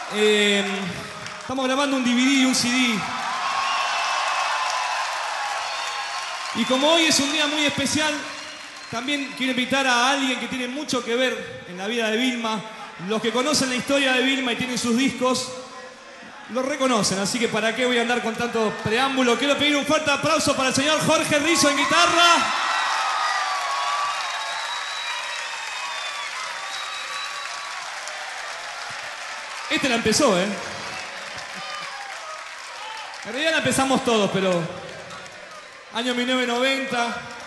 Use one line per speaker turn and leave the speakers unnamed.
Estamos grabando un DVD y un CD. Y como hoy es un día muy especial, también quiero invitar a alguien que tiene mucho que ver en la vida de Vilma. Los que conocen la historia de Vilma y tienen sus discos, lo reconocen, así que para qué voy a andar con tanto preámbulo. Quiero pedir un fuerte aplauso para el señor Jorge Rizzo en guitarra. Este la empezó, ¿eh? En realidad la empezamos todos, pero... Año 1990...